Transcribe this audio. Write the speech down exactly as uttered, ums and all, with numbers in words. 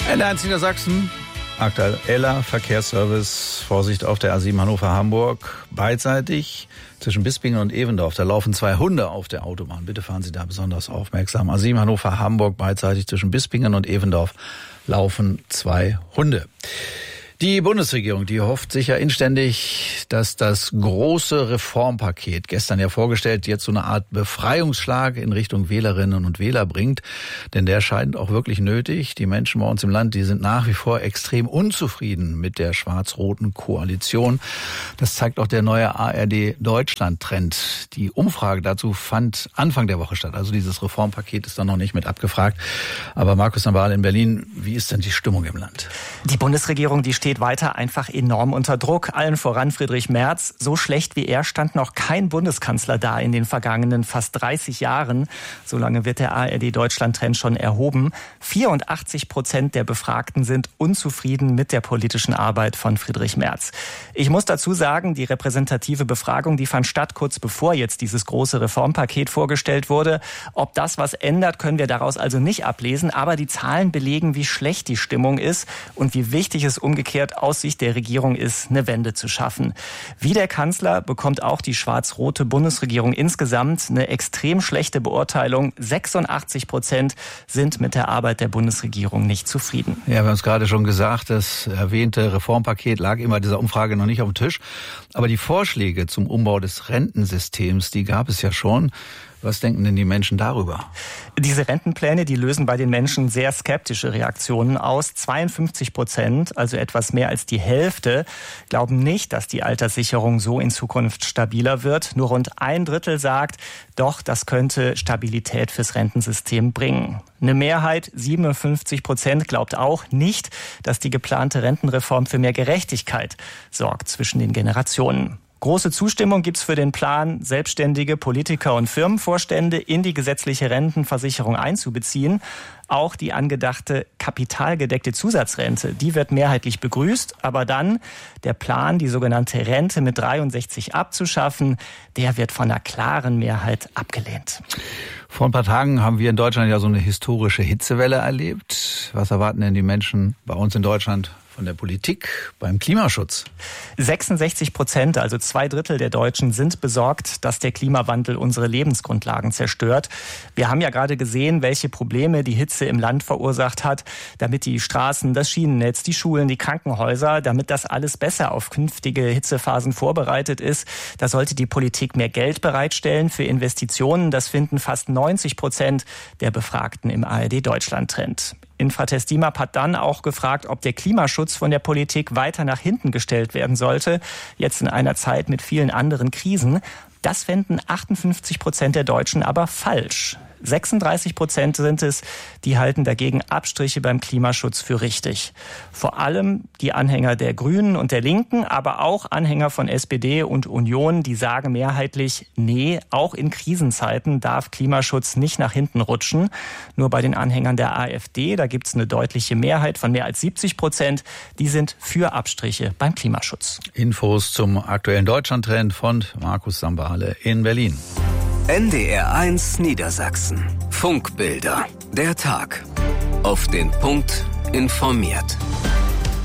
N eins Niedersachsen, aktueller Verkehrsservice, Vorsicht auf der A sieben Hannover-Hamburg, beidseitig zwischen Bispingen und Evendorf. Da laufen zwei Hunde auf der Autobahn. Bitte fahren Sie da besonders aufmerksam. A sieben Hannover-Hamburg, beidseitig zwischen Bispingen und Evendorf laufen zwei Hunde. Die Bundesregierung, die hofft sicher inständig, dass das große Reformpaket, gestern ja vorgestellt, jetzt so eine Art Befreiungsschlag in Richtung Wählerinnen und Wähler bringt. Denn der scheint auch wirklich nötig. Die Menschen bei uns im Land, die sind nach wie vor extrem unzufrieden mit der schwarz-roten Koalition. Das zeigt auch der neue A R D-Deutschland-Trend. Die Umfrage dazu fand Anfang der Woche statt. Also dieses Reformpaket ist da noch nicht mit abgefragt. Aber Markus Sambale in Berlin, wie ist denn die Stimmung im Land? Die Bundesregierung, die steht weiter einfach enorm unter Druck. Allen voran Friedrich Merz. So schlecht wie er stand noch kein Bundeskanzler da in den vergangenen fast dreißig Jahren. So lange wird der A R D-Deutschland-Trend schon erhoben. vierundachtzig Prozent der Befragten sind unzufrieden mit der politischen Arbeit von Friedrich Merz. Ich muss dazu sagen, die repräsentative Befragung, die fand statt kurz bevor jetzt dieses große Reformpaket vorgestellt wurde. Ob das was ändert, können wir daraus also nicht ablesen. Aber die Zahlen belegen, wie schlecht die Stimmung ist und wie wichtig es umgekehrt aus Sicht der Regierung ist, eine Wende zu schaffen. Wie der Kanzler bekommt auch die schwarz-rote Bundesregierung insgesamt eine extrem schlechte Beurteilung. sechsundachtzig Prozent sind mit der Arbeit der Bundesregierung nicht zufrieden. Ja, wir haben es gerade schon gesagt, das erwähnte Reformpaket lag immer dieser Umfrage noch nicht auf dem Tisch. Aber die Vorschläge zum Umbau des Rentensystems, die gab es ja schon. Was denken denn die Menschen darüber? Diese Rentenpläne, die lösen bei den Menschen sehr skeptische Reaktionen aus. zweiundfünfzig Prozent, also etwas mehr als die Hälfte, glauben nicht, dass die Alterssicherung so in Zukunft stabiler wird. Nur rund ein Drittel sagt, doch, das könnte Stabilität fürs Rentensystem bringen. Eine Mehrheit, siebenundfünfzig Prozent, glaubt auch nicht, dass die geplante Rentenreform für mehr Gerechtigkeit sorgt zwischen den Generationen. Große Zustimmung gibt's für den Plan, selbstständige Politiker und Firmenvorstände in die gesetzliche Rentenversicherung einzubeziehen. Auch die angedachte kapitalgedeckte Zusatzrente, die wird mehrheitlich begrüßt. Aber dann der Plan, die sogenannte Rente mit dreiundsechzig abzuschaffen, der wird von einer klaren Mehrheit abgelehnt. Vor ein paar Tagen haben wir in Deutschland ja so eine historische Hitzewelle erlebt. Was erwarten denn die Menschen bei uns in Deutschland von der Politik beim Klimaschutz? sechsundsechzig Prozent, also zwei Drittel der Deutschen, sind besorgt, dass der Klimawandel unsere Lebensgrundlagen zerstört. Wir haben ja gerade gesehen, welche Probleme die Hitze im Land verursacht hat, damit die Straßen, das Schienennetz, die Schulen, die Krankenhäuser, damit das alles besser auf künftige Hitzephasen vorbereitet ist. Da sollte die Politik mehr Geld bereitstellen für Investitionen. Das finden fast neunzig Prozent der Befragten im A R D-Deutschland-Trend. Infratest DIMAP hat dann auch gefragt, ob der Klimaschutz von der Politik weiter nach hinten gestellt werden sollte, jetzt in einer Zeit mit vielen anderen Krisen. Das fänden achtundfünfzig Prozent der Deutschen aber falsch. sechsunddreißig Prozent sind es, die halten dagegen Abstriche beim Klimaschutz für richtig. Vor allem die Anhänger der Grünen und der Linken, aber auch Anhänger von S P D und Union, die sagen mehrheitlich, nee, auch in Krisenzeiten darf Klimaschutz nicht nach hinten rutschen. Nur bei den Anhängern der AfD, da gibt es eine deutliche Mehrheit von mehr als siebzig Prozent, die sind für Abstriche beim Klimaschutz. Infos zum aktuellen Deutschland-Trend von Markus Sambale in Berlin. N D R eins Niedersachsen. Funkbilder. Der Tag. Auf den Punkt informiert.